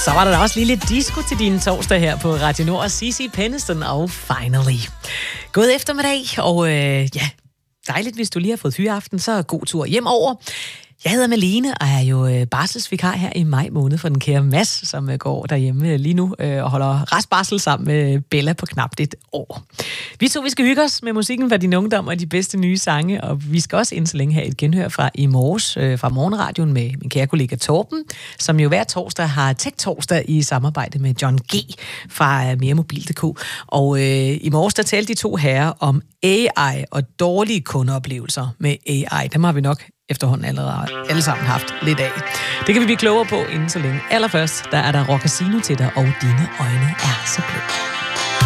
Så var der da også lige lidt disco til din torsdag her på Radio Nord. CeCe Peniston og Finally. God eftermiddag, og dejligt, hvis du lige har fået fyreaften, så god tur hjem over. Jeg hedder Malene, og er jo barselsvikar her i maj måned for den kære Mads, som går derhjemme lige nu og holder restbarsel sammen med Bella på knap et år. Vi skal hygge os med musikken fra din ungdom og de bedste nye sange, og vi skal også inden så længe have et genhør fra i morges, fra morgenradioen med min kære kollega Torben, som jo hver torsdag har Tech-torsdag i samarbejde med John G. fra meremobil.dk. Og i morges der talte de to herrer om AI og dårlige kundeoplevelser med AI. Dem har vi nok efterhånden allerede alle sammen haft lidt af. Det kan vi blive klogere på inden så længe. Allerførst, der er der Rock Casino til dig, og dine øjne er så blå.